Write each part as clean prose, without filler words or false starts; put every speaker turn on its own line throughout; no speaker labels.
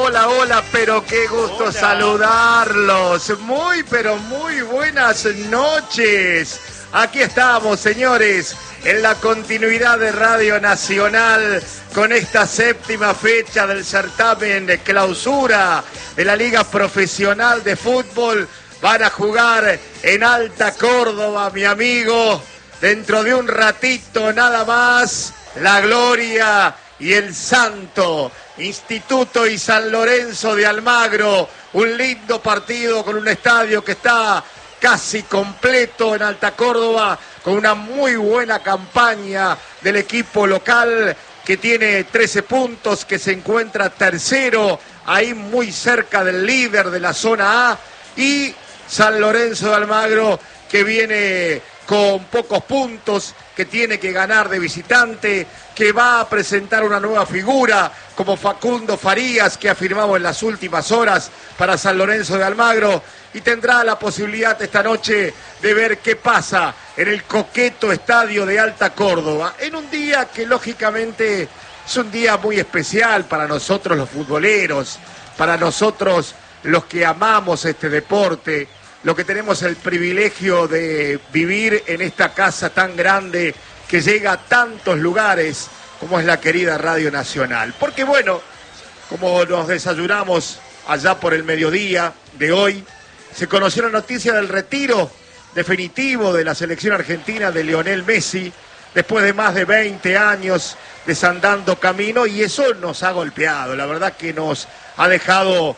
hola, hola, pero qué gusto saludarlos. Pero muy buenas noches. Aquí estamos, señores, en la continuidad de Radio Nacional con esta séptima fecha del certamen de clausura de la Liga Profesional de Fútbol. Van a jugar en Alta Córdoba, mi amigo, dentro de un ratito nada más, la Gloria y el Santo, Instituto y San Lorenzo de Almagro. Un lindo partido con un estadio que está casi completo en Alta Córdoba, con una muy buena campaña del equipo local que tiene 13 puntos, que se encuentra tercero, ahí muy cerca del líder de la zona A, y San Lorenzo de Almagro que viene con pocos puntos, que tiene que ganar de visitante, que va a presentar una nueva figura como Facundo Farías, que ha firmado en las últimas horas para San Lorenzo de Almagro, y tendrá la posibilidad esta noche de ver qué pasa en el coqueto estadio de Alta Córdoba, en un día que lógicamente es un día muy especial para nosotros los futboleros, para nosotros los que amamos este deporte, lo que tenemos el privilegio de vivir en esta casa tan grande que llega a tantos lugares como es la querida Radio Nacional. Porque bueno, como nos desayunamos allá por el mediodía de hoy, se conoció la noticia del retiro definitivo de la selección argentina de Lionel Messi, después de más de 20 años desandando camino, y eso nos ha golpeado, la verdad que nos ha dejado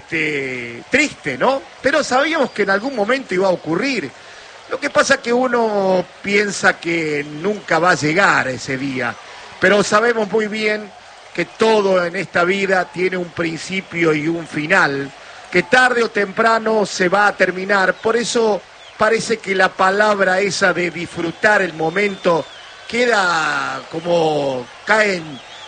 triste, ¿no? Pero sabíamos que en algún momento iba a ocurrir. Lo que pasa es que uno piensa que nunca va a llegar ese día, pero sabemos muy bien que todo en esta vida tiene un principio y un final, que tarde o temprano se va a terminar. Por eso parece que la palabra esa de disfrutar el momento queda como cae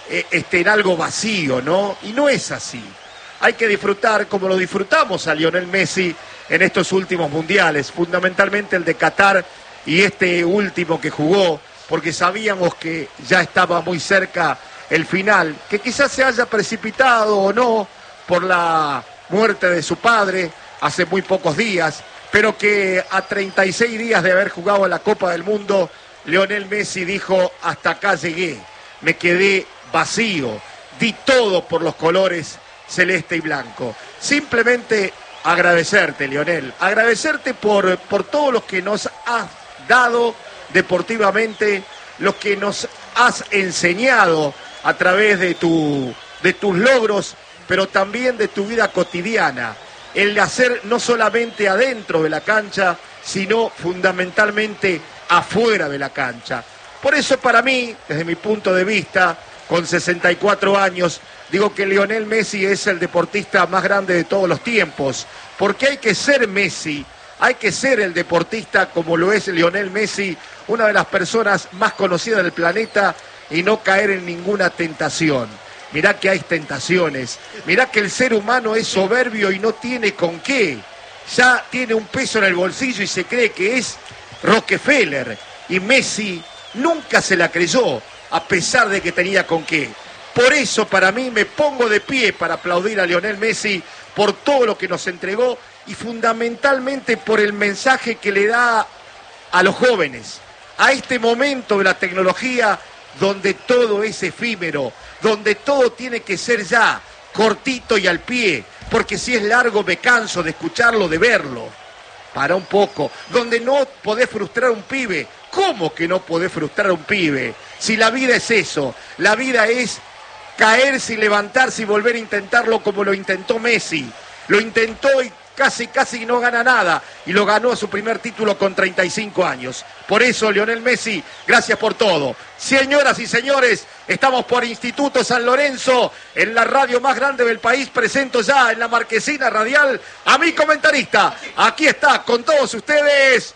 en algo vacío, ¿no? Y no es así. Hay que disfrutar como lo disfrutamos a Lionel Messi en estos últimos mundiales, fundamentalmente el de Qatar y este último que jugó, porque sabíamos que ya estaba muy cerca el final, que quizás se haya precipitado o no por la muerte de su padre hace muy pocos días, pero que a 36 días de haber jugado la Copa del Mundo, Lionel Messi dijo: hasta acá llegué, me quedé vacío, di todo por los colores celeste y blanco. Simplemente agradecerte, Lionel, agradecerte por todo lo que nos has dado deportivamente, lo que nos has enseñado a través de tus logros, pero también de tu vida cotidiana, el de hacer no solamente adentro de la cancha, sino fundamentalmente afuera de la cancha. Por eso para mí, desde mi punto de vista, con 64 años, digo que Lionel Messi es el deportista más grande de todos los tiempos, porque hay que ser Messi, hay que ser el deportista como lo es Lionel Messi, una de las personas más conocidas del planeta, y no caer en ninguna tentación. Mirá que hay tentaciones, mirá que el ser humano es soberbio y no tiene con qué, ya tiene un peso en el bolsillo y se cree que es Rockefeller, y Messi nunca se la creyó, a pesar de que tenía con qué. Por eso para mí me pongo de pie para aplaudir a Lionel Messi por todo lo que nos entregó y fundamentalmente por el mensaje que le da a los jóvenes, a este momento de la tecnología donde todo es efímero, donde todo tiene que ser ya cortito y al pie, porque si es largo me canso de escucharlo, de verlo. Para un poco, donde no podés frustrar a un pibe. ¿Cómo que no podés frustrar a un pibe? Si la vida es eso, la vida es caerse y levantarse y volver a intentarlo como lo intentó Messi. Lo intentó y casi no gana nada, y lo ganó a su primer título con 35 años. Por eso, Lionel Messi, gracias por todo. Señoras y señores, estamos por Instituto San Lorenzo, en la radio más grande del país. Presento ya en la marquesina radial a mi comentarista. Aquí está con todos ustedes,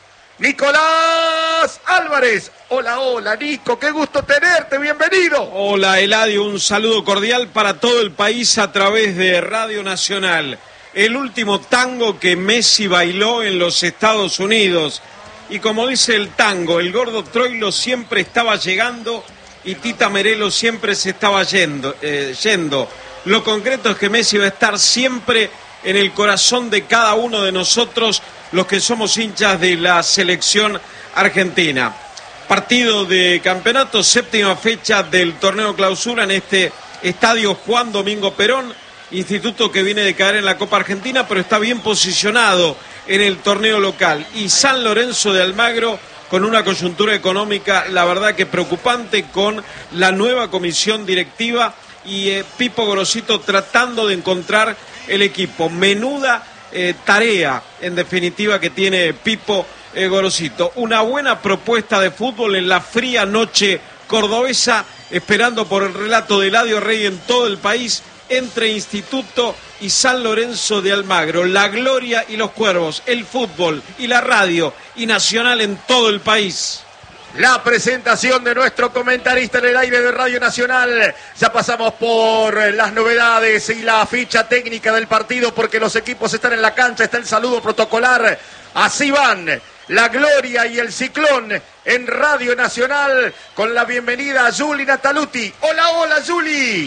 Nicolás Álvarez. Hola, hola, Nico, qué gusto tenerte, bienvenido.
Hola, Eladio, un saludo cordial para todo el país a través de Radio Nacional. El último tango que Messi bailó en los Estados Unidos. Y como dice el tango, el gordo Troilo siempre estaba llegando y Tita Merelo siempre se estaba yendo. Lo concreto es que Messi va a estar siempre en el corazón de cada uno de nosotros, los que somos hinchas de la selección argentina. Partido de campeonato, 7ª fecha del torneo clausura en este estadio Juan Domingo Perón, instituto que viene de caer en la Copa Argentina, pero está bien posicionado en el torneo local. Y San Lorenzo de Almagro con una coyuntura económica, la verdad que preocupante, con la nueva comisión directiva y Pipo Gorosito tratando de encontrar el equipo. Menuda tarea, en definitiva, que tiene Pipo Gorosito. Una buena propuesta de fútbol en la fría noche cordobesa, esperando por el relato de Eladio Rey en todo el país, entre Instituto y San Lorenzo de Almagro. La gloria y los cuervos, el fútbol y la radio y Nacional en todo el país.
La presentación de nuestro comentarista en el aire de Radio Nacional. Ya pasamos por las novedades y la ficha técnica del partido, porque los equipos están en la cancha, está el saludo protocolar. Así van la gloria y el ciclón en Radio Nacional, con la bienvenida a Juli Nataluti. Hola, hola, Juli.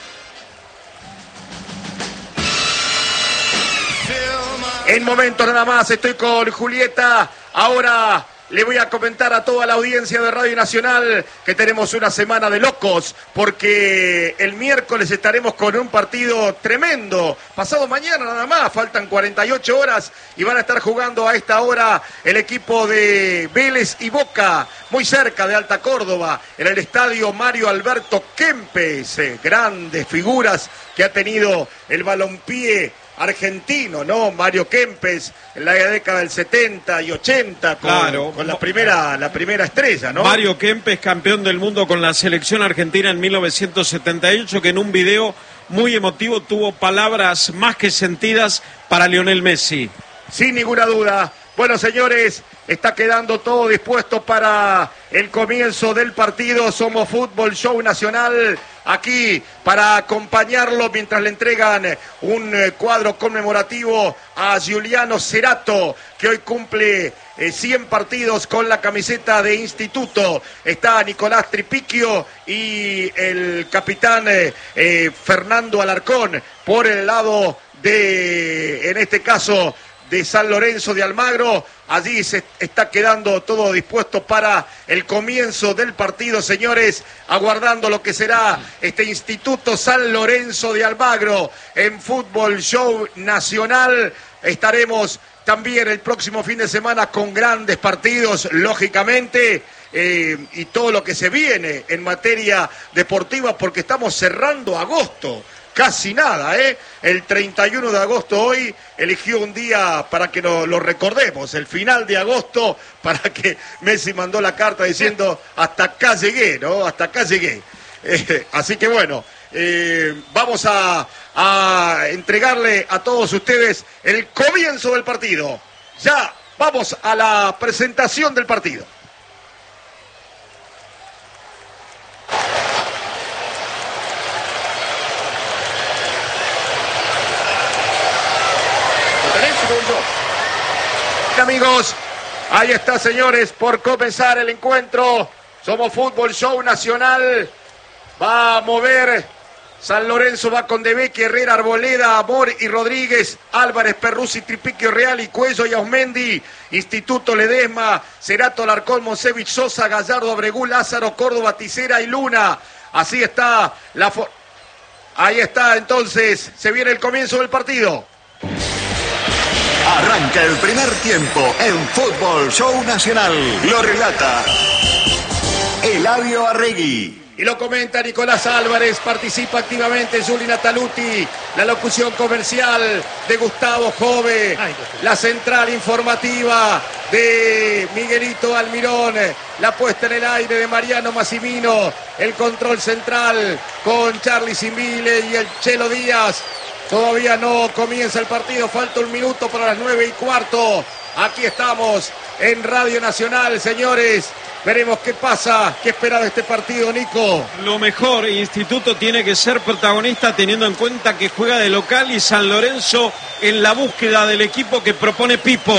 En momentos nada más estoy con Julieta. Ahora le voy a comentar a toda la audiencia de Radio Nacional que tenemos una semana de locos, porque el miércoles estaremos con un partido tremendo. Pasado mañana nada más, faltan 48 horas y van a estar jugando a esta hora el equipo de Vélez y Boca, muy cerca de Alta Córdoba, en el estadio Mario Alberto Kempes. Grandes figuras que ha tenido el balompié argentino, ¿no? Mario Kempes en la década del 70 y 80 con la primera estrella, ¿no?
Mario Kempes, campeón del mundo con la selección argentina en 1978, que en un video muy emotivo tuvo palabras más que sentidas para Lionel Messi.
Sin ninguna duda. Bueno, señores, está quedando todo dispuesto para el comienzo del partido. Somos Fútbol Show Nacional, aquí para acompañarlo mientras le entregan un cuadro conmemorativo a Giuliano Cerato, que hoy cumple 100 partidos con la camiseta de Instituto. Está Nicolás Tripicchio y el capitán Fernando Alarcón por el lado de, en este caso, de San Lorenzo de Almagro. Allí se está quedando todo dispuesto para el comienzo del partido, señores, aguardando lo que será este Instituto San Lorenzo de Almagro en Fútbol Show Nacional. Estaremos también el próximo fin de semana con grandes partidos, lógicamente, y todo lo que se viene en materia deportiva, porque estamos cerrando agosto. Casi nada, ¿eh? El 31 de agosto hoy eligió un día para que lo recordemos, el final de agosto, para que Messi mandó la carta diciendo hasta acá llegué, ¿no? Hasta acá llegué. Así que bueno, vamos a entregarle a todos ustedes el comienzo del partido. Ya vamos a la presentación del partido. Amigos, ahí está, señores, por comenzar el encuentro. Somos Fútbol Show Nacional. Va a mover San Lorenzo, va con Debecki, Herrera, Arboleda, Amor y Rodríguez, Álvarez, Perruzzi, Tripicchio, Real y Cuello y Ausmendi. Instituto Ledesma, Cerato, Alarcón, Monsevich, Sosa, Gallardo, Abregú, Lázaro, Córdoba, Ticera y Luna. Así está ahí está, entonces, se viene el comienzo del partido.
Arranca el primer tiempo en Fútbol Show Nacional. Lo relata Eladio Arregui.
Y lo comenta Nicolás Álvarez, participa activamente Juli Nataluti, la locución comercial de Gustavo Jove, la central informativa de Miguelito Almirón, la puesta en el aire de Mariano Massimino, el control central con Charly Simbile y el Chelo Díaz. Todavía no comienza el partido, falta un minuto para las 9:15. Aquí estamos en Radio Nacional, señores. Veremos qué pasa, qué espera de este partido, Nico.
Lo mejor, Instituto tiene que ser protagonista teniendo en cuenta que juega de local y San Lorenzo en la búsqueda del equipo que propone Pipo.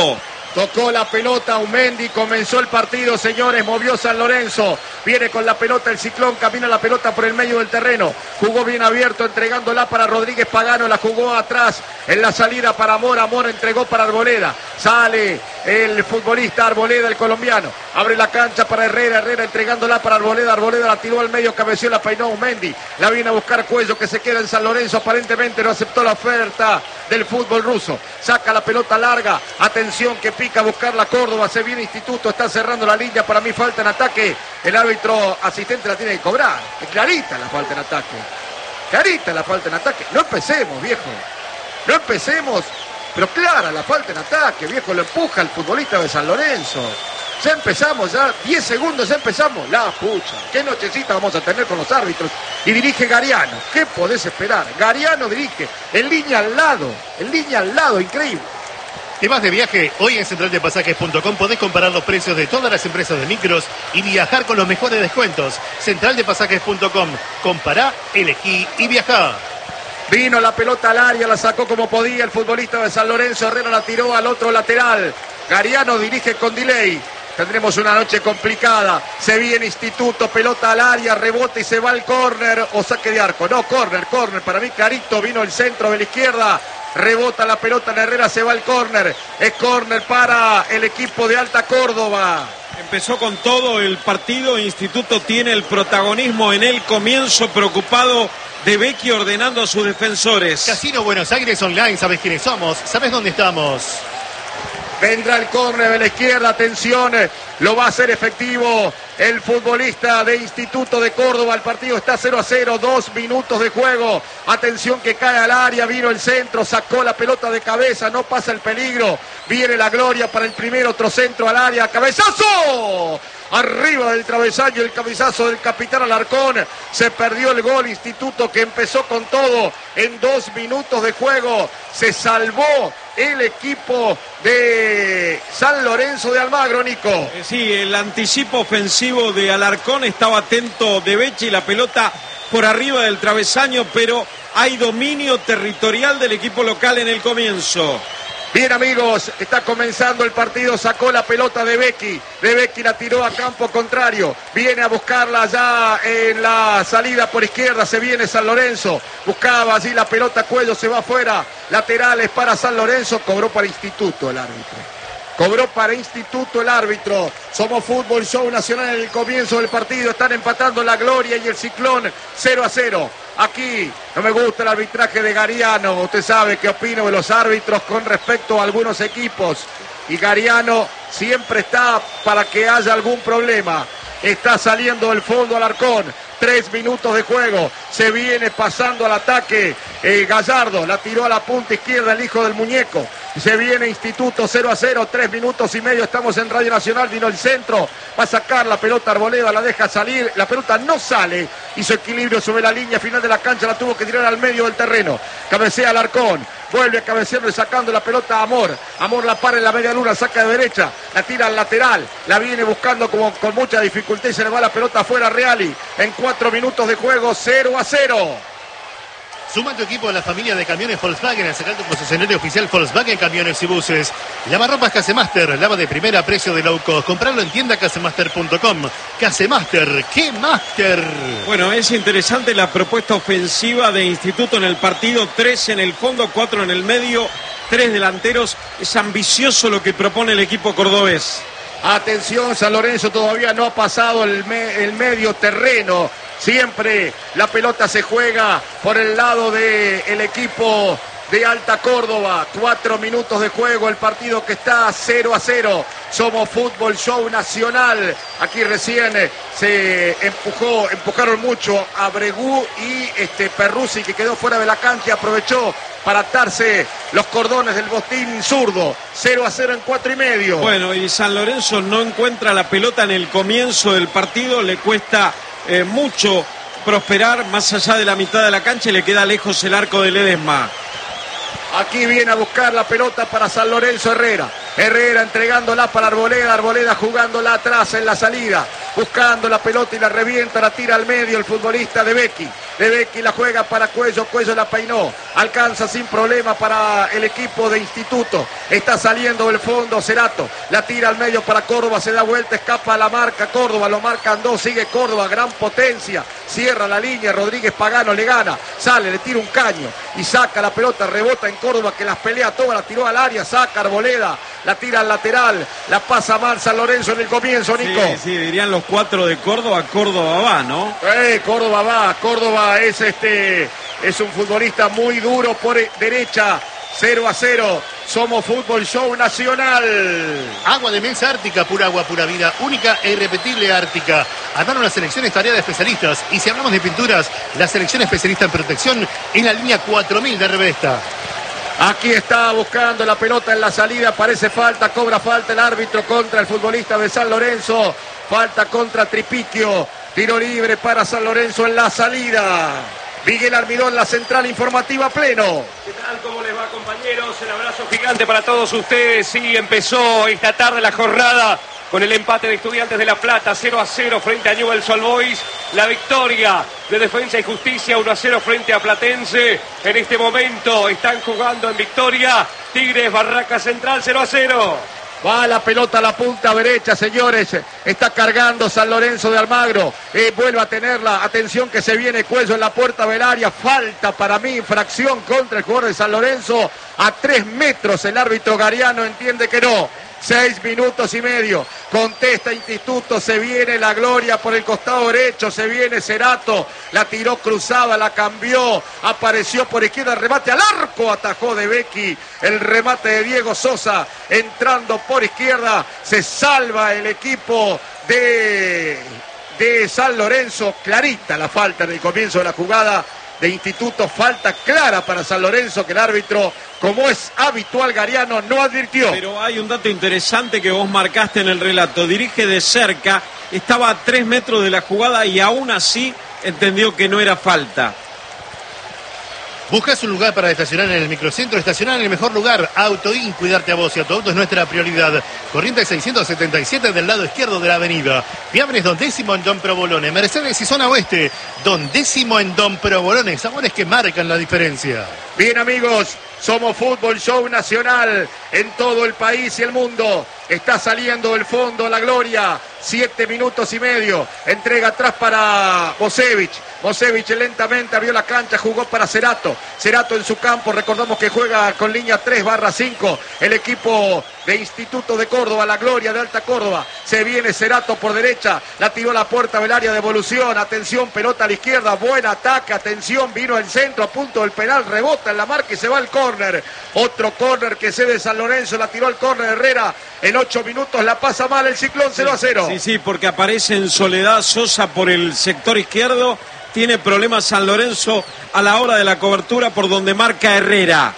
Tocó la pelota Aumendi, comenzó el partido, señores, movió San Lorenzo, viene con la pelota el Ciclón, camina la pelota por el medio del terreno, jugó bien abierto, entregándola para Rodríguez Pagano, la jugó atrás, en la salida para Amor, Amor entregó para Arboleda, sale el futbolista Arboleda, el colombiano, abre la cancha para Herrera, Herrera entregándola para Arboleda, Arboleda la tiró al medio, cabeció, la peinó Aumendi, la viene a buscar Cuello, que se queda en San Lorenzo, aparentemente no aceptó la oferta del fútbol ruso, saca la pelota larga, atención que pica a buscar la Córdoba, se viene Instituto, está cerrando la línea, para mí falta en ataque, el árbitro asistente la tiene que cobrar, es clarita la falta en ataque, clarita la falta en ataque, no empecemos viejo, no empecemos, pero clara la falta en ataque, viejo, lo empuja el futbolista de San Lorenzo, ya empezamos, ya 10 segundos, ya empezamos, la pucha, qué nochecita vamos a tener con los árbitros, y dirige Gariano, ¿qué podés esperar? Gariano dirige, en línea al lado, increíble.
¿Te vas de viaje? Hoy en centraldepasajes.com podés comparar los precios de todas las empresas de micros y viajar con los mejores descuentos. Centraldepasajes.com. Compará, elegí y viajá.
Vino la pelota al área, la sacó como podía el futbolista de San Lorenzo, Herrera la tiró al otro lateral. Gariano dirige con delay. Tendremos una noche complicada. Se viene Instituto, pelota al área, rebote y se va al córner o saque de arco. No, córner. Para mí clarito, vino el centro de la izquierda. Rebota la pelota en Herrera, se va al córner. Es córner para el equipo de Alta Córdoba.
Empezó con todo el partido. Instituto tiene el protagonismo en el comienzo, preocupado de Vecchi ordenando a sus defensores.
Casino Buenos Aires Online, ¿sabes quiénes somos? ¿Sabes dónde estamos?
Vendrá el córner de la izquierda, atención, lo va a hacer efectivo el futbolista de Instituto de Córdoba. El partido está 0-0, 2 minutos de juego. Atención que cae al área, vino el centro, sacó la pelota de cabeza, no pasa el peligro. Viene la gloria para el primero, otro centro al área, ¡cabezazo! Arriba del travesaño, el cabezazo del capitán Alarcón. Se perdió el gol. Instituto, que empezó con todo en 2 minutos de juego. Se salvó el equipo de San Lorenzo de Almagro, Nico.
Sí, el anticipo ofensivo de Alarcón, estaba atento de Vecchi, la pelota por arriba del travesaño, pero hay dominio territorial del equipo local en el comienzo.
Bien, amigos, está comenzando el partido, sacó la pelota de Vecchi la tiró a campo contrario, viene a buscarla ya en la salida por izquierda, se viene San Lorenzo, buscaba allí la pelota, Cuello se va afuera, laterales para San Lorenzo, cobró para Instituto el árbitro. Cobró para Instituto el árbitro. Somos Fútbol Show Nacional en el comienzo del partido. Están empatando la Gloria y el Ciclón 0-0. Aquí no me gusta el arbitraje de Gariano. Usted sabe qué opino de los árbitros con respecto a algunos equipos. Y Gariano siempre está para que haya algún problema. Está saliendo del fondo Alarcón. 3 minutos de juego. Se viene pasando al ataque Gallardo. La tiró a la punta izquierda el hijo del muñeco. Se viene Instituto 0-0, 3 minutos y medio, estamos en Radio Nacional, vino el centro, va a sacar la pelota Arboleda, la deja salir, la pelota no sale, hizo equilibrio sobre la línea final de la cancha, la tuvo que tirar al medio del terreno, cabecea Alarcón, vuelve a cabecearlo y sacando la pelota a Amor, Amor la para en la media luna, saca de derecha, la tira al lateral, la viene buscando como con mucha dificultad y se le va la pelota afuera a Reali, en 4 minutos de juego, 0-0.
Suma tu equipo a la familia de camiones Volkswagen al sacar tu concesionario oficial Volkswagen Camiones y Buses. Lavarropas Casemaster, lava de primera a precio de low cost. Comprarlo en tiendacasemaster.com. Casemaster, ¡qué máster!
Bueno, es interesante la propuesta ofensiva de Instituto en el partido. 3 en el fondo, 4 en el medio, 3 delanteros. Es ambicioso lo que propone el equipo cordobés.
Atención, San Lorenzo todavía no ha pasado el medio terreno. Siempre la pelota se juega por el lado del equipo de Alta Córdoba. 4 minutos de juego, el partido que está 0-0. Somos Fútbol Show Nacional. Aquí recién se empujaron mucho a Bregú y Perruzzi, que quedó fuera de la cancha, aprovechó para atarse los cordones del botín zurdo. 0-0 en 4 y medio.
Bueno, y San Lorenzo no encuentra la pelota en el comienzo del partido, le cuesta mucho prosperar más allá de la mitad de la cancha y le queda lejos el arco de Ledesma.
Aquí viene a buscar la pelota para San Lorenzo Herrera. Herrera entregándola para Arboleda. Arboleda jugándola atrás en la salida. Buscando la pelota y la revienta, la tira al medio el futbolista de Vecchi. De Vecchi la juega para Cuello. Cuello la peinó. alcanza sin problema para el equipo de Instituto. Está saliendo del fondo Cerato, la tira al medio para Córdoba, se da vuelta, escapa a la marca Córdoba, lo marcan dos, sigue Córdoba, gran potencia, cierra la línea, Rodríguez Pagano le gana, sale, le tira un caño y saca la pelota, rebota en Córdoba que las pelea todas, la tiró al área, saca Arboleda, la tira al lateral, la pasa mal San Lorenzo en el comienzo, Nico.
Sí, dirían los 4 de Córdoba, Córdoba va, ¿no?
Córdoba va, Córdoba es un futbolista muy duro por derecha. 0-0, somos Fútbol Show Nacional.
Agua de mesa Ártica, pura agua, pura vida, única e irrepetible Ártica. Armaron las selecciones tarea de especialistas. Y si hablamos de pinturas, la selección especialista en protección es la línea 4000 de Revesta.
Aquí está buscando la pelota en la salida, parece falta, cobra falta el árbitro contra el futbolista de San Lorenzo. Falta contra Tripiquio, tiro libre para San Lorenzo en la salida. Miguel Armidón, la central informativa pleno.
¿Qué tal? ¿Cómo les va, compañeros? El abrazo gigante para todos ustedes. Sí, empezó esta tarde la jornada con el empate de Estudiantes de La Plata, 0-0 frente a Newell's Old Boys. La victoria de Defensa y Justicia, 1-0 frente a Platense. En este momento están jugando en victoria Tigres, Barraca Central, 0-0.
Va la pelota a la punta derecha, señores. Está cargando San Lorenzo de Almagro. Vuelve a tenerla. Atención que se viene Cuello en la puerta del área. Falta para mí, infracción contra el jugador de San Lorenzo. A 3 metros el árbitro Gariano entiende que no. 6 minutos y medio. Contesta Instituto. Se viene la Gloria por el costado derecho. Se viene Cerato. La tiró cruzada, la cambió. Apareció por izquierda. Remate al arco. Atajó de Becchi. El remate de Diego Sosa. Entrando por izquierda. Se salva el equipo de San Lorenzo. Clarita la falta en el comienzo de la jugada de Instituto. Falta clara para San Lorenzo que el árbitro, como es habitual, Gariano no advirtió.
Pero hay un dato interesante que vos marcaste en el relato. Dirige de cerca, estaba a 3 metros de la jugada y aún así entendió que no era falta.
¿Buscas un lugar para estacionar en el microcentro? Estacionar en el mejor lugar. Autoin, cuidarte a vos y a tu auto es nuestra prioridad. Corriente 677 del lado izquierdo de la avenida. Fiambres Don Décimo en Don Provolone. Mercedes y zona oeste. Don Décimo en Don Provolone. Sabores que marcan la diferencia.
Bien, amigos, somos Fútbol Show Nacional en todo el país y el mundo. Está saliendo del fondo la Gloria. 7 minutos y medio. Entrega atrás para Bosevich. Bosevich lentamente abrió la cancha, jugó para Cerato. Cerato en su campo, recordamos que juega con línea 3/5. El equipo de Instituto de Córdoba, la Gloria de Alta Córdoba. Se viene Cerato por derecha, la tiró a la puerta del área de Evolución. Atención, pelota a la izquierda, buen ataque, atención, vino el centro a punto del penal, rebota en la marca y se va al córner. Otro córner que cede San Lorenzo, la tiró al córner Herrera. En 8 minutos la pasa mal el Ciclón, 0-0.
Sí, porque aparece en Soledad Sosa por el sector izquierdo. Tiene problemas San Lorenzo a la hora de la cobertura por donde marca Herrera.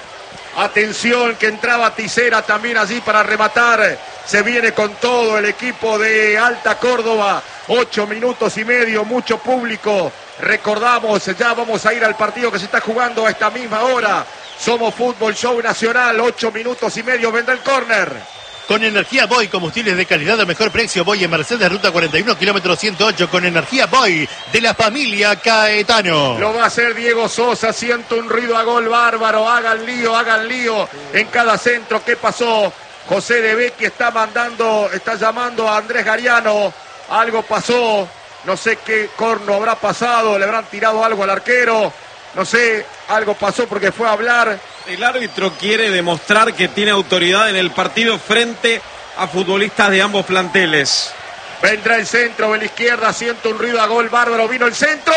Atención que entraba Tisera también allí para rematar. Se viene con todo el equipo de Alta Córdoba. 8 minutos y medio, mucho público. Recordamos, ya vamos a ir al partido que se está jugando a esta misma hora. Somos Fútbol Show Nacional, 8 minutos y medio, vendrá el córner.
Con Energía Boy, combustibles de calidad a mejor precio. Boy en Mercedes, ruta 41, kilómetro 108. Con Energía Boy, de la familia Caetano.
Lo va a hacer Diego Sosa. Siento un ruido a gol bárbaro. Hagan lío en cada centro. ¿Qué pasó? José de Becchi está llamando a Andrés Gariano. Algo pasó. No sé qué corno habrá pasado. Le habrán tirado algo al arquero. No sé, algo pasó porque fue a hablar.
El árbitro quiere demostrar que tiene autoridad en el partido frente a futbolistas de ambos planteles.
Vendrá el centro de la izquierda, siento un ruido a gol bárbaro, vino el centro,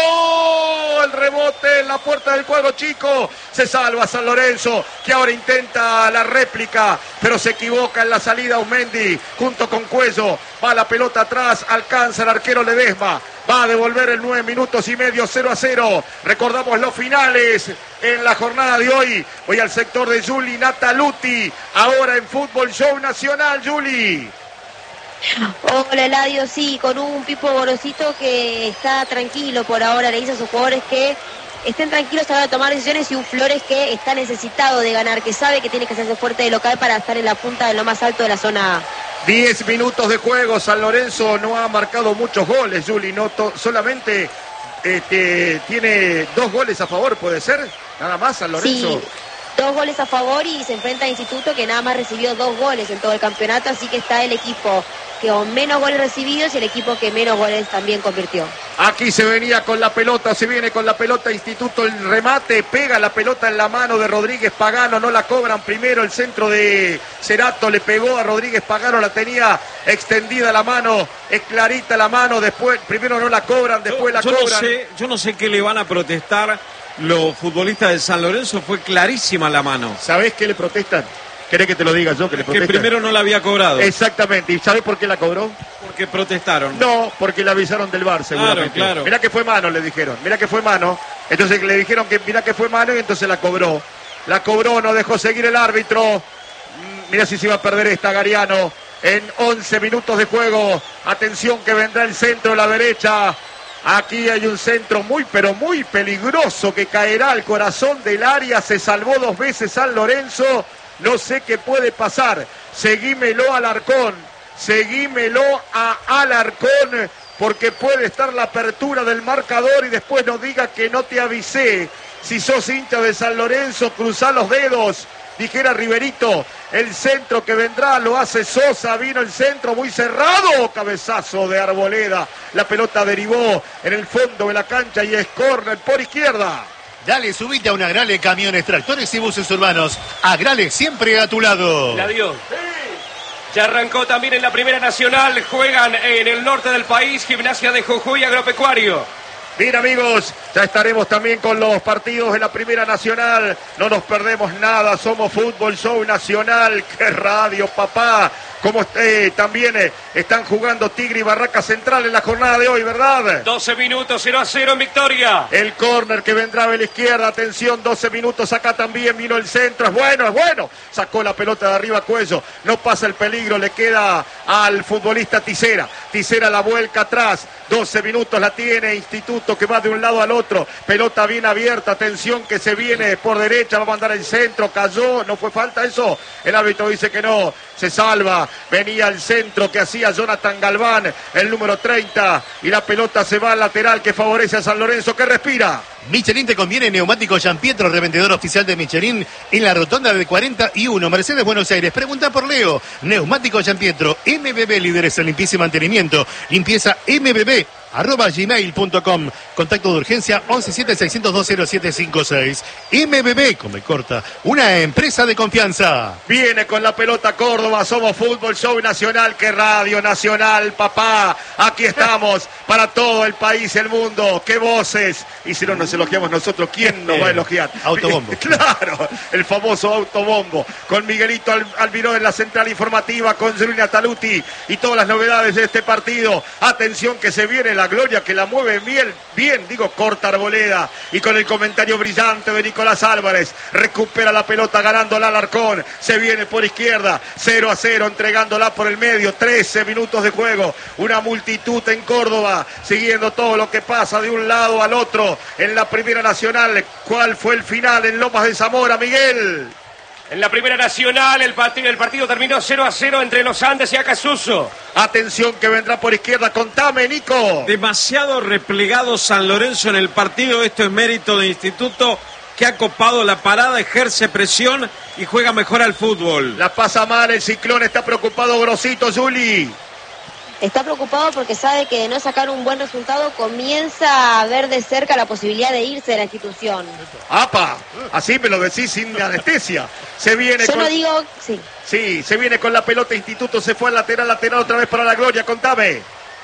el rebote en la puerta del cuadro chico, se salva San Lorenzo, que ahora intenta la réplica, pero se equivoca en la salida Aumendi, junto con Cuello, va la pelota atrás, alcanza el arquero Ledesma, va a devolver el 9 minutos y medio, 0-0, recordamos los finales en la jornada de hoy, voy al sector de Juli Nataluti, ahora en Fútbol Show Nacional, Juli.
Hola Eladio, sí, con un Pipo Gorosito que está tranquilo por ahora, le dice a sus jugadores que estén tranquilos a la hora de tomar decisiones, y un Flores que está necesitado de ganar, que sabe que tiene que hacerse fuerte de local para estar en la punta de lo más alto de la zona A.
10 minutos de juego, San Lorenzo no ha marcado muchos goles, Juli, solamente tiene 2 goles a favor, ¿puede ser? Nada más, San Lorenzo.
Sí, 2 goles a favor y se enfrenta a Instituto, que nada más recibió 2 goles en todo el campeonato, así que está el equipo que con menos goles recibidos y el equipo que menos goles también convirtió.
Aquí se venía con la pelota, se viene con la pelota Instituto, el remate, pega la pelota en la mano de Rodríguez Pagano, no la cobran primero, el centro de Cerato le pegó a Rodríguez Pagano, la tenía extendida la mano, es clarita la mano, después, primero no la cobran, después la cobran.
Yo no sé qué le van a protestar los futbolistas de San Lorenzo, fue clarísima la mano.
¿Sabés qué le protestan? ¿Querés que te lo diga yo? Que le protestan.
Que primero no la había cobrado.
Exactamente, ¿y sabés por qué la cobró?
Porque protestaron.
No, porque le avisaron del VAR seguramente.
Claro.
Mirá que fue mano, le dijeron. Mirá que fue mano. Entonces le dijeron que mirá que fue mano y entonces la cobró. La cobró, no dejó seguir el árbitro. Mirá si se iba a perder esta, Gariano. En 11 minutos de juego. Atención que vendrá el centro a la derecha. Aquí hay un centro muy, pero muy peligroso que caerá al corazón del área. Se salvó 2 veces San Lorenzo. No sé qué puede pasar. Seguímelo Alarcón. Seguímelo a Alarcón. Porque puede estar la apertura del marcador y después nos diga que no te avisé. Si sos hincha de San Lorenzo, cruzá los dedos. Dijera Riverito, el centro que vendrá lo hace Sosa, vino el centro muy cerrado, cabezazo de Arboleda, la pelota derivó en el fondo de la cancha y es córner por izquierda.
Dale, subite a un Agrale Camiones, Tractores y Buses Urbanos. Agrale siempre a tu lado.
La dio. Ya arrancó también en la Primera Nacional, juegan en el norte del país, Gimnasia de Jujuy, Agropecuario.
Bien amigos, ya estaremos también con los partidos de la Primera Nacional, no nos perdemos nada, somos Fútbol Show Nacional, qué radio papá, como también están jugando Tigre y Barraca Central en la jornada de hoy, ¿verdad?
12 minutos, 0-0 en victoria.
El córner que vendrá de la izquierda, atención, 12 minutos, acá también vino el centro, es bueno, sacó la pelota de arriba Cuello, no pasa el peligro, le queda al futbolista Tisera la vuelca atrás, 12 minutos la tiene Instituto que va de un lado al otro, pelota bien abierta, atención que se viene por derecha, va a mandar el centro, cayó, no fue falta eso, el árbitro dice que no, se salva, venía el centro que hacía Jonathan Galván, el número 30, y la pelota se va al lateral que favorece a San Lorenzo, que respira.
Michelin te conviene, neumático Gianpietro, revendedor oficial de Michelin en la rotonda de 41, Mercedes, Buenos Aires. Pregunta por Leo. Neumático Gianpietro, MBB, líderes en limpieza y mantenimiento. Limpieza MBB. @gmail.com. Contacto de urgencia 117-602-0756. MBB, come corta, una empresa de confianza.
Viene con la pelota Córdoba, somos Fútbol Show Nacional, que Radio Nacional, papá. Aquí estamos para todo el país, el mundo. Qué voces. Y si no nos elogiamos nosotros, ¿quién nos va a elogiar?
Autobombo.
Claro, el famoso autobombo. Con Miguelito Almiró en la central informativa, con Zulina Taluti y todas las novedades de este partido. Atención que se viene la gloria, que la mueve bien, corta Arboleda. Y con el comentario brillante de Nicolás Álvarez, recupera la pelota ganándola Alarcón. Se viene por izquierda, 0-0, entregándola por el medio. 13 minutos de juego. Una multitud en Córdoba, siguiendo todo lo que pasa de un lado al otro en la Primera Nacional. ¿Cuál fue el final en Lomas de Zamora, Miguel?
En la Primera Nacional el partido terminó 0-0 entre los Andes y Acasuso.
Atención que vendrá por izquierda, contame, Nico.
Demasiado replegado San Lorenzo en el partido, esto es mérito de Instituto, que ha copado la parada, ejerce presión y juega mejor al fútbol.
La pasa mal el Ciclón, está preocupado Grosito, Juli.
Está preocupado porque sabe que de no sacar un buen resultado comienza a ver de cerca la posibilidad de irse de la institución.
¡Apa! Así me lo decís sin anestesia. Se viene
Yo no digo, sí.
Sí, se viene con la pelota Instituto, se fue al lateral otra vez para la gloria, contame.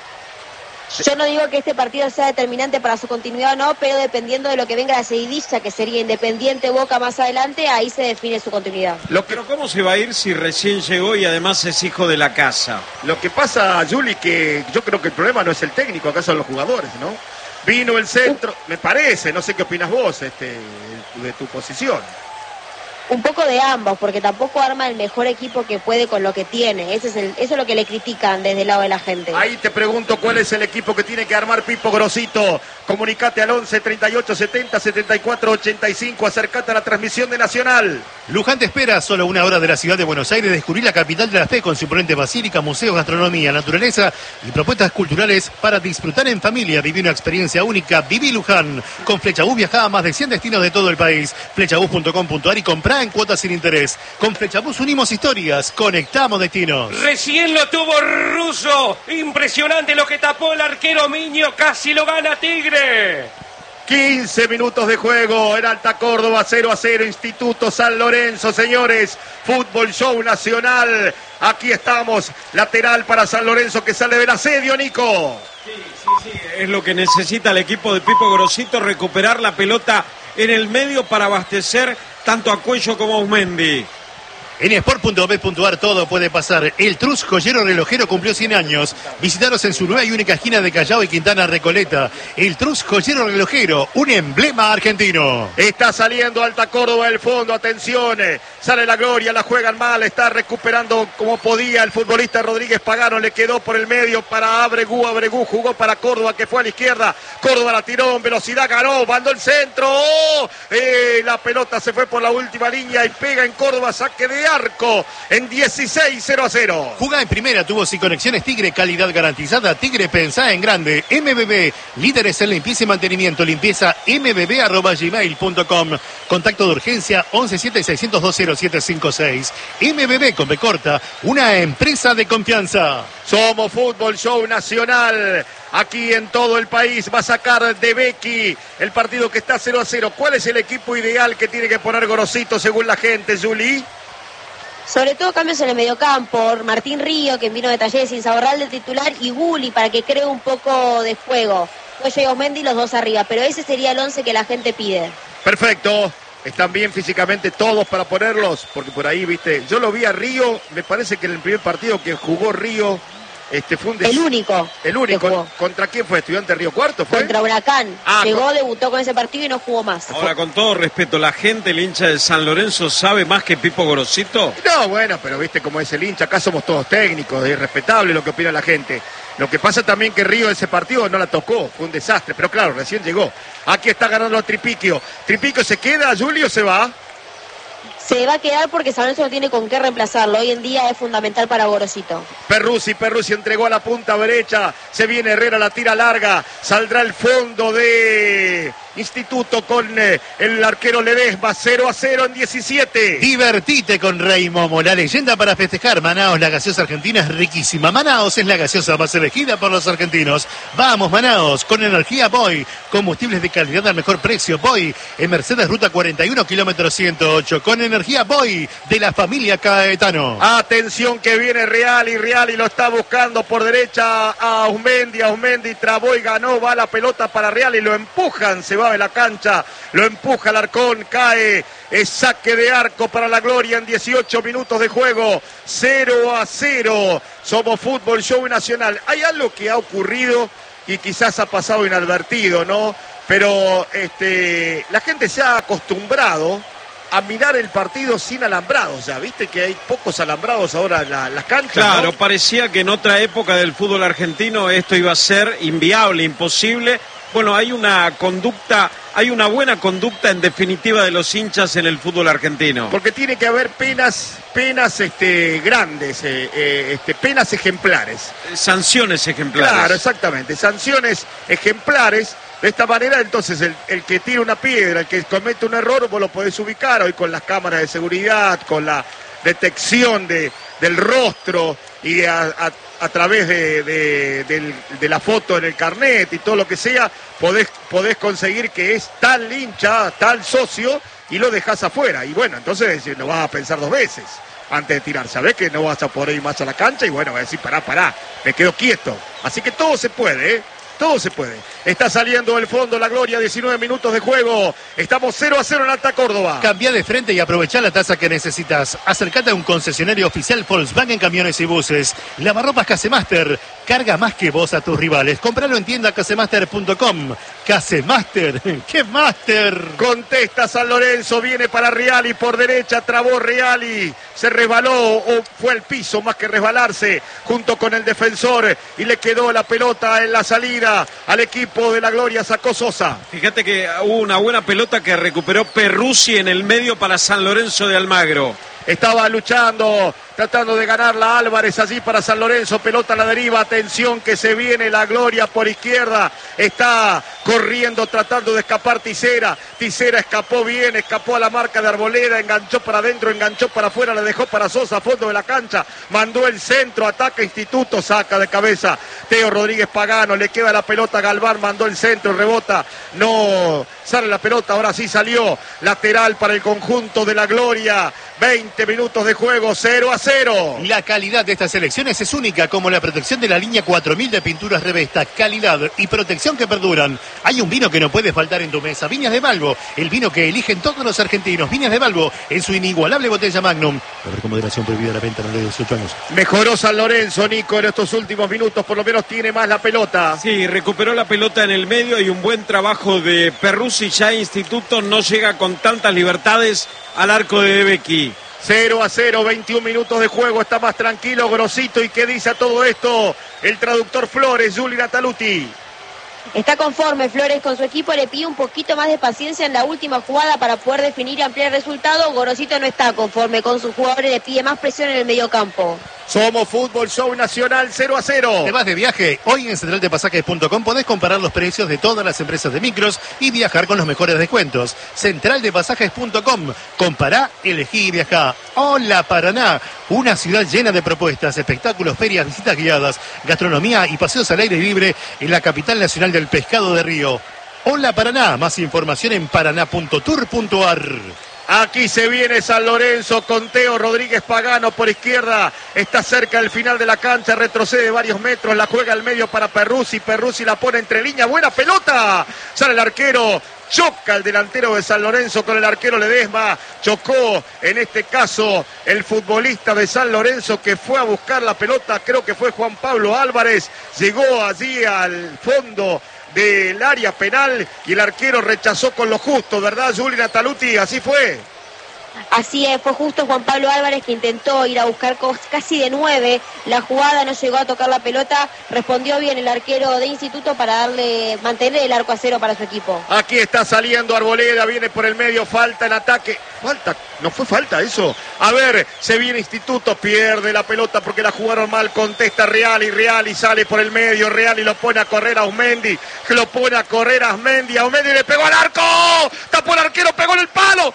Yo no digo que este partido sea determinante para su continuidad o no, pero dependiendo de lo que venga la seguidilla, que sería Independiente Boca más adelante, ahí se define su continuidad.
Pero ¿cómo se va a ir si recién llegó y además es hijo de la casa?
Lo que pasa, Juli, que yo creo que el problema no es el técnico, acá son los jugadores, ¿no? Vino el centro, me parece, no sé qué opinas vos de tu posición.
Un poco de ambos, porque tampoco arma el mejor equipo que puede con lo que tiene. Eso es lo que le critican desde el lado de la gente.
Ahí te pregunto cuál es el equipo que tiene que armar Pipo Grosito. Comunicate al 11 38 70 74 85. Acercate a la transmisión de Nacional.
Luján te espera, solo una hora de la ciudad de Buenos Aires. Descubrir la capital de la fe con su imponente basílica, museos, gastronomía, naturaleza y propuestas culturales para disfrutar en familia. Vivir una experiencia única. Viví Luján. Con Flechabús viaja a más de 100 destinos de todo el país. Flechabús.com.ar y comprá en cuotas sin interés. Con Flechabús unimos historias, conectamos destinos.
Recién lo tuvo Russo. Impresionante lo que tapó el arquero Miño. Casi lo gana Tigre.
15 minutos de juego en Alta Córdoba, 0-0, Instituto San Lorenzo, señores. Fútbol Show Nacional. Aquí estamos, lateral para San Lorenzo que sale del asedio, Nico.
Sí, es lo que necesita el equipo de Pipo Grosito, recuperar la pelota en el medio para abastecer tanto a Cuello como a Usmendi.
En sport.bet.ar todo puede pasar. El Trus Joyero Relojero cumplió 100 años. Visitaros en su nueva y única esquina de Callao y Quintana Recoleta. El Trus Joyero Relojero, un emblema argentino.
Está saliendo Alta Córdoba del fondo, atención. Sale la Gloria, la juegan mal, está recuperando como podía el futbolista Rodríguez Pagano. Le quedó por el medio para Abregú jugó para Córdoba que fue a la izquierda. Córdoba la tiró en velocidad, ganó, mandó el centro. La pelota se fue por la última línea y pega en Córdoba, saque de arco en 16, 0-0.
Jugá en primera, tubos y conexiones Tigre, calidad garantizada. Tigre, pensá en grande. MBB, líderes en limpieza y mantenimiento. Limpieza mbb@gmail.com. Contacto de urgencia 117-602-0756. MBB con B corta, una empresa de confianza.
Somos Fútbol Show Nacional. Aquí en todo el país va a sacar de Becky el partido que está 0-0. ¿Cuál es el equipo ideal que tiene que poner Grosito según la gente, Juli?
Sobre todo cambios en el mediocampo, Martín Río, que vino de Talleres, Insaurralde de titular, y Gulli para que cree un poco de juego. Cuello y Osmendi los dos arriba, pero ese sería el 11 que la gente pide.
Perfecto. Están bien físicamente todos para ponerlos, porque por ahí, viste, yo lo vi a Río, me parece que en el primer partido que jugó Río, fue
el único.
¿Contra quién fue? ¿Estudiante Río Cuarto fue?
Contra Huracán. Llegó, debutó con ese partido y no jugó más.
Ahora, con todo respeto, ¿la gente, el hincha de San Lorenzo, sabe más que Pipo Grosito?
No, bueno, pero viste cómo es el hincha. Acá somos todos técnicos, es irrespetable lo que opina la gente. Lo que pasa también que Río ese partido no la tocó, fue un desastre. Pero claro, recién llegó. Aquí está ganando Tripiquio. ¿Tripiquio se queda, Julio, se va?
Se va a quedar porque San Lorenzo no tiene con qué reemplazarlo. Hoy en día es fundamental para Gorosito.
Perruzzi entregó a la punta derecha. Se viene Herrera, la tira larga. Saldrá el fondo de Instituto con el arquero Ledesma. 0-0 en 17.
Divertite con Rey Momo, la leyenda para festejar. Manaos, la gaseosa argentina es riquísima. Manaos es la gaseosa más elegida por los argentinos. Vamos, Manaos, con energía Boy. Combustibles de calidad al mejor precio. Boy, en Mercedes Ruta 41, kilómetro 108. Con energía Boy, de la familia Caetano.
Atención que viene Real y lo está buscando por derecha a Usmendi trabó y ganó, va la pelota para Real y lo empujan, se va de la cancha, lo empuja Alarcón, cae, es saque de arco para la Gloria en 18 minutos de juego, 0-0. Somos Fútbol Show Nacional. Hay algo que ha ocurrido y quizás ha pasado inadvertido, ¿no? Pero la gente se ha acostumbrado a mirar el partido sin alambrados. Ya viste que hay pocos alambrados ahora en las canchas.
Claro,
¿no?
Parecía que en otra época del fútbol argentino esto iba a ser inviable, imposible. Bueno, hay una buena conducta en definitiva de los hinchas en el fútbol argentino.
Porque tiene que haber penas grandes, penas ejemplares.
Sanciones ejemplares.
Claro, exactamente, sanciones ejemplares. De esta manera, entonces, el que tira una piedra, el que comete un error, vos lo podés ubicar hoy con las cámaras de seguridad, con la detección del rostro y a través de la foto en el carnet y todo lo que sea, podés conseguir que es tal hincha, tal socio, y lo dejás afuera. Y bueno, entonces no vas a pensar dos veces antes de tirar. Sabés que no vas a poder ir más a la cancha y bueno, vas a decir, pará, me quedo quieto. Así que todo se puede, ¿eh? todo se puede. Está saliendo del fondo la Gloria, 19 minutos de juego. Estamos 0-0 en Alta Córdoba.
Cambia de frente y aprovecha la tasa que necesitas. Acércate a un concesionario oficial Volkswagen Camiones y Buses. Lavarropas Casemaster. Carga más que vos a tus rivales. Compralo en tienda casemaster.com. Casemaster. ¡Qué máster!
Contesta San Lorenzo, viene para Reali por derecha, trabó Reali, se resbaló o fue al piso más que resbalarse junto con el defensor y le quedó la pelota en la salida al equipo de la Gloria, sacó Sosa.
Fíjate que hubo una buena pelota que recuperó Perruzzi en el medio para San Lorenzo de Almagro.
Estaba luchando, tratando de ganarla Álvarez allí para San Lorenzo, pelota a la deriva, atención que se viene la Gloria por izquierda, está corriendo tratando de escapar Tisera escapó bien, escapó a la marca de Arboleda, enganchó para adentro, enganchó para afuera, le dejó para Sosa a fondo de la cancha, mandó el centro, ataca Instituto, saca de cabeza Teo Rodríguez Pagano, le queda la pelota a Galván, mandó el centro, rebota, no sale la pelota, ahora sí salió, lateral para el conjunto de la Gloria. 20 minutos de juego, 0-0.
La calidad de estas selecciones es única, como la protección de la línea 4000 de pinturas Revesta. Calidad y protección que perduran. Hay un vino que no puede faltar en tu mesa. Viñas de Balbo, el vino que eligen todos los argentinos. Viñas de Balbo, en su inigualable botella Magnum. Beber con moderación, prohibida la venta, menores de 18 años.
Mejoró San Lorenzo, Nico, en estos últimos minutos. Por lo menos tiene más la pelota.
Sí, recuperó la pelota en el medio y un buen trabajo de Perruzzi. Ya Instituto no llega con tantas libertades al arco de Becky.
0-0, 21 minutos de juego, está más tranquilo Grosito. ¿Y qué dice a todo esto el traductor Flores, Juli Nataluti?
Está conforme Flores con su equipo, le pide un poquito más de paciencia en la última jugada para poder definir y ampliar el resultado. Gorosito no está conforme con sus jugadores, le pide más presión en el mediocampo.
Somos Fútbol Show Nacional, 0-0.
¿Te vas de viaje? Hoy en centraldepasajes.com podés comparar los precios de todas las empresas de micros y viajar con los mejores descuentos. Centraldepasajes.com. Compará, elegí y viajá. Hola Paraná, una ciudad llena de propuestas, espectáculos, ferias, visitas guiadas, gastronomía y paseos al aire libre en la capital nacional del pescado de Río. Hola Paraná, más información en paraná.tour.ar.
Aquí se viene San Lorenzo con Teo Rodríguez Pagano por izquierda. Está cerca del final de la cancha, retrocede varios metros, la juega al medio para Perruzzi. Perruzzi la pone entre líneas, buena pelota. Sale el arquero, choca el delantero de San Lorenzo con el arquero Ledesma. Chocó en este caso el futbolista de San Lorenzo que fue a buscar la pelota, creo que fue Juan Pablo Álvarez. Llegó allí al fondo del área penal y el arquero rechazó con lo justo, ¿verdad, Juli Nataluti? Así fue.
Así es, fue justo Juan Pablo Álvarez que intentó ir a buscar casi de 9 la jugada, no llegó a tocar la pelota, respondió bien el arquero de Instituto para mantener el arco a cero para su equipo.
Aquí está saliendo Arboleda, viene por el medio, falta en ataque, falta, no fue falta eso. A ver, se viene Instituto, pierde la pelota porque la jugaron mal, contesta Reali sale por el medio, Reali lo pone a correr a Ausmendi, Ausmendi le pegó al arco, tapó el arquero, pegó en el palo,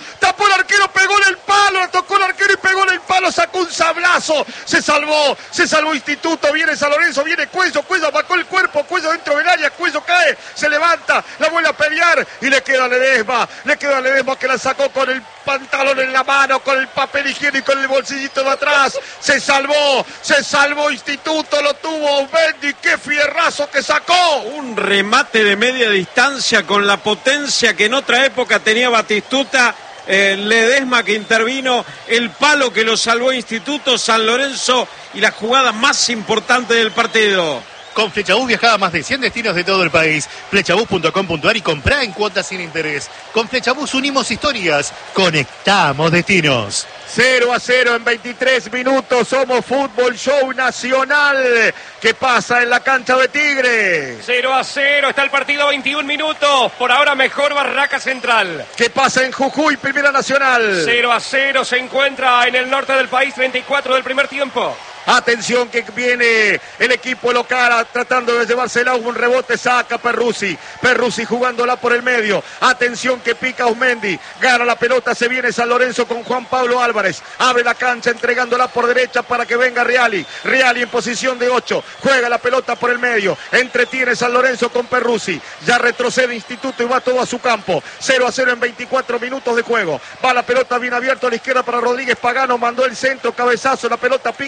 le tocó el arquero y pegó en el palo, sacó un sablazo, se salvó Instituto, viene San Lorenzo, viene Cuello bajó el cuerpo, Cuello dentro del área, Cuello cae, se levanta, la vuelve a pelear y le queda a Ledesma que la sacó con el pantalón en la mano, con el papel higiénico en el bolsillito de atrás, se salvó Instituto, lo tuvo Mendy, qué fierrazo que sacó.
Un remate de media distancia con la potencia que en otra época tenía Batistuta. Ledesma que intervino, el palo que lo salvó Instituto, San Lorenzo y la jugada más importante del partido.
Con Flechabús viajaba a más de 100 destinos de todo el país. Flechabús.com.ar y comprá en cuotas sin interés. Con Flechabús unimos historias, conectamos destinos.
0-0 en 23 minutos, somos Fútbol Show Nacional. ¿Qué pasa en la cancha de Tigre?
0-0, está el partido 21 minutos. Por ahora mejor Barraca Central.
¿Qué pasa en Jujuy, Primera Nacional?
0-0 se encuentra en el norte del país, 34 del primer tiempo.
Atención que viene el equipo local tratando de llevársela, un rebote, saca Perruzzi jugándola por el medio, atención que pica Ausmendi, gana la pelota, se viene San Lorenzo con Juan Pablo Álvarez, abre la cancha entregándola por derecha para que venga Reali en posición de 8, juega la pelota por el medio, entretiene San Lorenzo con Perruzzi, ya retrocede Instituto y va todo a su campo, 0-0 en 24 minutos de juego, va la pelota bien abierta a la izquierda para Rodríguez Pagano, mandó el centro, cabezazo, la pelota pica dentro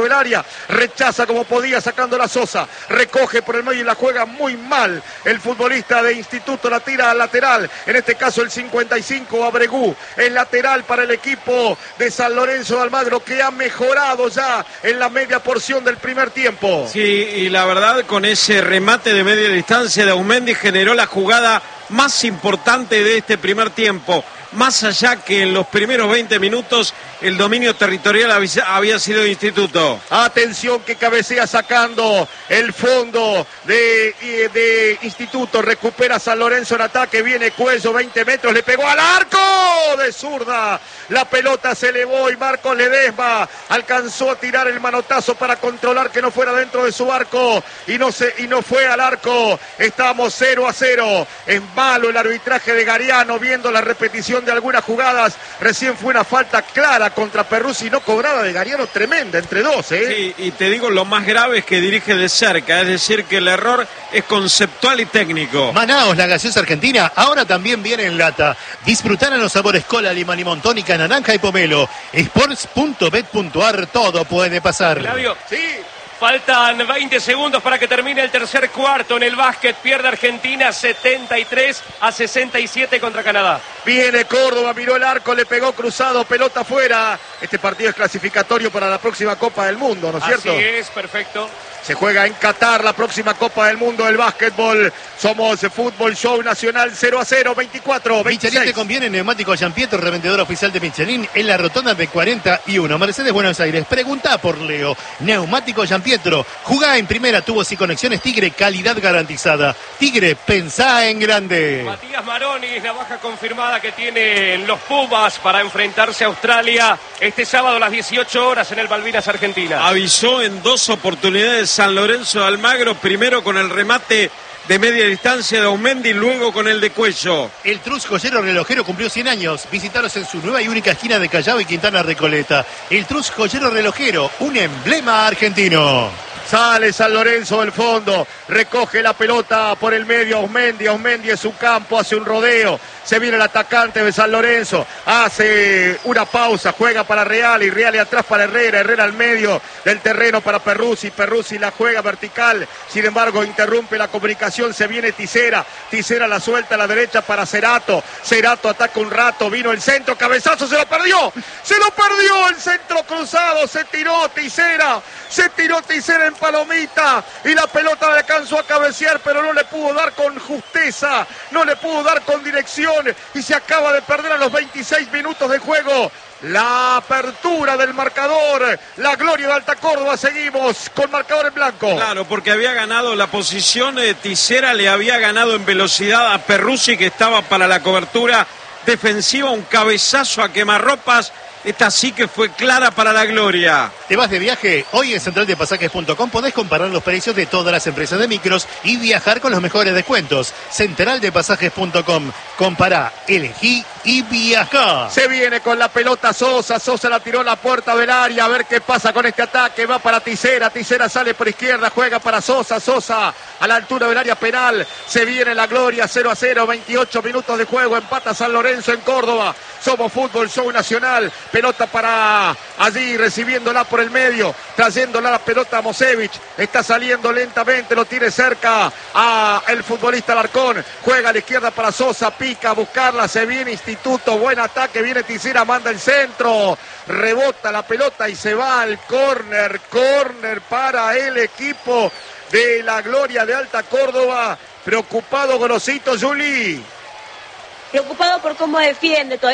del área, rechaza como podía sacando la Sosa, recoge por el medio y la juega muy mal el futbolista de Instituto, la tira al lateral, en este caso el 55 Abregú, el lateral para el equipo de San Lorenzo de Almagro, que ha mejorado ya en la media porción del primer tiempo.
Sí, y la verdad, con ese remate de media distancia de Aumendi generó la jugada más importante de este primer tiempo. Más allá que en los primeros 20 minutos el dominio territorial había sido de Instituto.
Atención que cabecea sacando el fondo de Instituto. Recupera San Lorenzo en ataque. Viene Cuello, 20 metros. Le pegó al arco de zurda. La pelota se elevó y Marcos Ledesma alcanzó a tirar el manotazo para controlar que no fuera dentro de su arco. Y no fue al arco. Estamos 0-0. Es malo el arbitraje de Gariano viendo la repetición de algunas jugadas. Recién fue una falta clara contra Perruzzi no cobrada de Gariano, tremenda, entre dos,
Sí, y te digo, lo más grave es que dirige de cerca, es decir, que el error es conceptual y técnico.
Manaos, la gaseosa argentina, ahora también viene en lata. Disfrutar los sabores cola, limón, limón, tónica, naranja y pomelo. Sports.bet.ar, todo puede pasar.
Flavio,
Sí.
faltan 20 segundos para que termine el tercer cuarto. En el básquet pierde Argentina 73-67 contra Canadá.
Viene Córdoba, miró el arco, le pegó cruzado, pelota afuera. Este partido es clasificatorio para la próxima Copa del Mundo, ¿no es cierto?
Así es, perfecto.
Se juega en Qatar la próxima Copa del Mundo del básquetbol. Somos Fútbol Show Nacional 0-0, 24, 26.
Michelin te conviene, neumático Giampietro, revendedor oficial de Michelin en la rotonda de 41. Mercedes, Buenos Aires. Pregunta por Leo. Neumático Giampietro. Jugá en primera, tubos y conexiones Tigre, calidad garantizada. Tigre, pensá en grande.
Matías Maroni, la baja confirmada que tienen los Pumas para enfrentarse a Australia este sábado a las 18 horas en el Malvinas, Argentina.
Avisó en dos oportunidades San Lorenzo de Almagro, primero con el remate de media distancia de Aumendi, luego con el de Cuello.
El Trus Joyero Relojero cumplió 100 años. Visitaros en su nueva y única esquina de Callao y Quintana Recoleta. El Trus Joyero Relojero, un emblema argentino.
Sale San Lorenzo del fondo, recoge la pelota por el medio Aumendi es su campo, hace un rodeo, se viene el atacante de San Lorenzo, hace una pausa, juega para Real y Real y atrás para Herrera al medio del terreno para Perruzzi la juega vertical, sin embargo interrumpe la comunicación, se viene Tisera la suelta a la derecha para Cerato ataca un rato, vino el centro, cabezazo, se lo perdió el centro cruzado, se tiró Tisera en palomita y la pelota le alcanzó a cabecear, pero no le pudo dar con justeza, no le pudo dar con dirección y se acaba de perder a los 26 minutos de juego. La apertura del marcador, la gloria de Alta Córdoba, seguimos con marcador en blanco.
Claro, porque había ganado la posición, Tisera le había ganado en velocidad a Perruzzi, que estaba para la cobertura defensiva, un cabezazo a quemarropas. Esta sí que fue clara para la gloria.
¿Te vas de viaje? Hoy en centraldepasajes.com podés comparar los precios de todas las empresas de micros y viajar con los mejores descuentos. Centraldepasajes.com. Compará, elegí y viajá.
Se viene con la pelota Sosa la tiró a la puerta del área, a ver qué pasa con este ataque, va para Tisera sale por izquierda, juega para Sosa a la altura del área penal, se viene la gloria, 0-0, 28 minutos de juego, empata San Lorenzo en Córdoba. Somos Fútbol Show Nacional, pelota para allí, recibiéndola por el medio, trayéndola la pelota a Mosevich, está saliendo lentamente, lo tiene cerca a el futbolista Alarcón, juega a la izquierda para Sosa, pica a buscarla, se viene Instituto, buen ataque, viene Tisera, manda el centro, rebota la pelota y se va al córner para el equipo de la gloria de Alta Córdoba. Preocupado Gorosito, Juli.
Preocupado por cómo defiende.